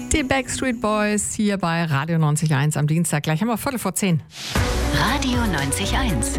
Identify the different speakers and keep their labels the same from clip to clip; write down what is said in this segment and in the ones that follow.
Speaker 1: Die Backstreet Boys hier bei Radio 90.1 am Dienstag. Gleich haben wir 10:15.
Speaker 2: Radio 90.1.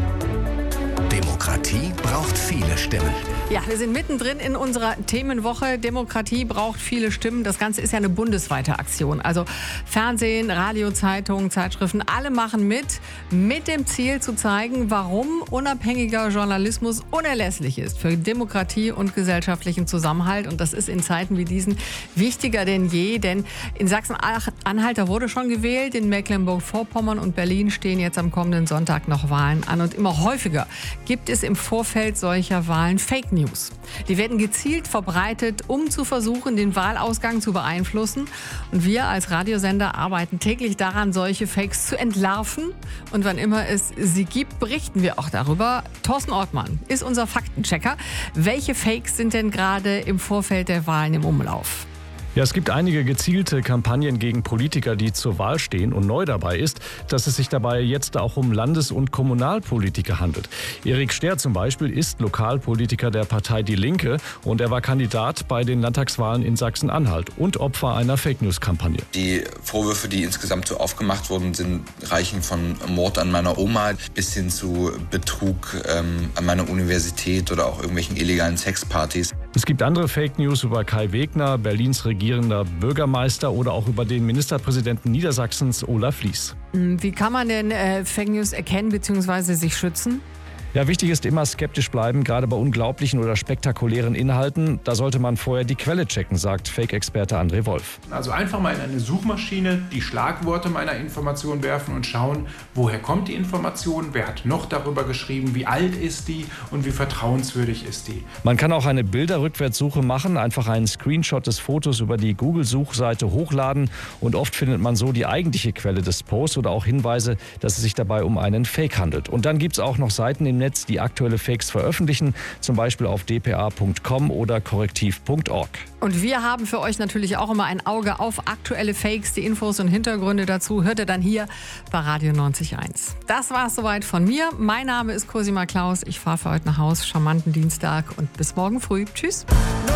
Speaker 3: Demokratie braucht viele Stimmen.
Speaker 1: Ja, wir sind mittendrin in unserer Themenwoche. Demokratie braucht viele Stimmen. Das Ganze ist ja eine bundesweite Aktion. Also Fernsehen, Radio, Zeitungen, Zeitschriften, alle machen mit dem Ziel zu zeigen, warum unabhängiger Journalismus unerlässlich ist für Demokratie und gesellschaftlichen Zusammenhalt. Und das ist in Zeiten wie diesen wichtiger denn je, denn in Sachsen-Anhalt, da wurde schon gewählt, in Mecklenburg-Vorpommern und Berlin stehen jetzt am kommenden Sonntag noch Wahlen an. Und immer häufiger gibt es im Vorfeld solcher Wahlen Fake News. Die werden gezielt verbreitet, um zu versuchen, den Wahlausgang zu beeinflussen. Und wir als Radiosender arbeiten täglich daran, solche Fakes zu entlarven. Und wann immer es sie gibt, berichten wir auch darüber. Thorsten Ortmann ist unser Faktenchecker. Welche Fakes sind denn gerade im Vorfeld der Wahlen im Umlauf?
Speaker 4: Ja, es gibt einige gezielte Kampagnen gegen Politiker, die zur Wahl stehen. Und neu dabei ist, dass es sich dabei jetzt auch um Landes- und Kommunalpolitiker handelt. Erik Sterr zum Beispiel ist Lokalpolitiker der Partei Die Linke und er war Kandidat bei den Landtagswahlen in Sachsen-Anhalt und Opfer einer Fake-News-Kampagne.
Speaker 5: Die Vorwürfe, die insgesamt so aufgemacht wurden, reichen von Mord an meiner Oma bis hin zu Betrug an meiner Universität oder auch irgendwelchen illegalen Sexpartys.
Speaker 4: Es gibt andere Fake News über Kai Wegner, Berlins regierender Bürgermeister oder auch über den Ministerpräsidenten Niedersachsens Olaf Lies.
Speaker 1: Wie kann man denn Fake News erkennen bzw. sich schützen?
Speaker 4: Ja, wichtig ist immer skeptisch bleiben, gerade bei unglaublichen oder spektakulären Inhalten. Da sollte man vorher die Quelle checken, sagt Fake-Experte André Wolf.
Speaker 6: Also einfach mal in eine Suchmaschine die Schlagworte meiner Information werfen und schauen, woher kommt die Information, wer hat noch darüber geschrieben, wie alt ist die und wie vertrauenswürdig ist die.
Speaker 4: Man kann auch eine Bilderrückwärtssuche machen, einfach einen Screenshot des Fotos über die Google-Suchseite hochladen und oft findet man so die eigentliche Quelle des Posts oder auch Hinweise, dass es sich dabei um einen Fake handelt. Und dann gibt es auch noch Seiten im Netz, die aktuelle Fakes veröffentlichen, zum Beispiel auf dpa.com oder korrektiv.org.
Speaker 1: Und wir haben für euch natürlich auch immer ein Auge auf aktuelle Fakes. Die Infos und Hintergründe dazu hört ihr dann hier bei Radio 90.1. Das war es soweit von mir. Mein Name ist Cosima Klaus. Ich fahre für heute nach Haus. Charmanten Dienstag und bis morgen früh. Tschüss.